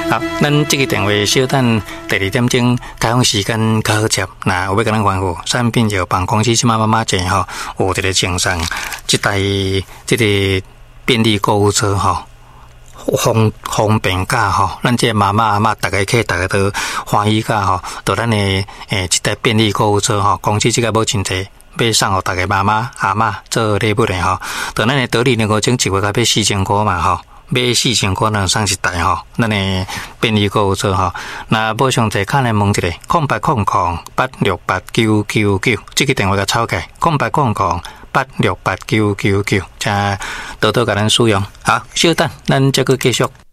好，咱这个电话稍等第2点钟开放时间较好接。那有要跟咱吩咐，产品就办公室即妈姐吼，有一个厂商，这台这个便利购物车吼。方便价吼，咱这妈妈阿嬷大家去，大家都欢喜价吼。到咱的这台便利购物车吼，公司这个无真济，要送互大家妈妈阿嬷做礼物的吼。到咱的得利5种1月甲要4000块嘛吼，买4000块能送一台吼。咱的便利购物车吼，那无详细看来问一下，0800868999，这个电话甲抄起，0800868999，才多多甲咱使用。好，稍等，咱这个继续。